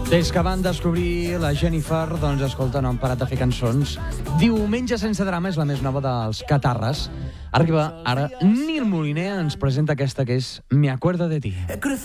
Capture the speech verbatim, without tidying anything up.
Des que van descobrir la Jennifer, doncs, escolta, no han parat de fer cançons. Diumenge sense drama és la més nova dels Catarres. Arriba ara Nil Moliner, ens presenta aquesta que és Me acuerdo de ti.